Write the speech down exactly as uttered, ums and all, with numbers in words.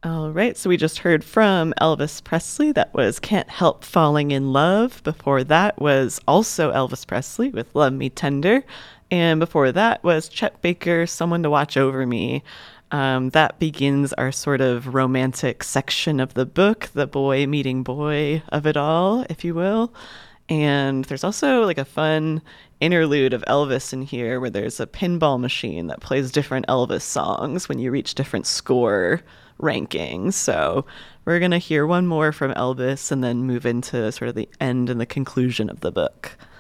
All right, so we just heard from Elvis Presley. That was Can't Help Falling in Love. Before that was also Elvis Presley with Love Me Tender. And before that was Chet Baker, Someone to Watch Over Me. Um, that begins our sort of romantic section of the book, the boy meeting boy of it all, if you will. And there's also like a fun interlude of Elvis in here where there's a pinball machine that plays different Elvis songs when you reach different score rankings. So we're going to hear one more from Elvis and then move into sort of the end and the conclusion of the book.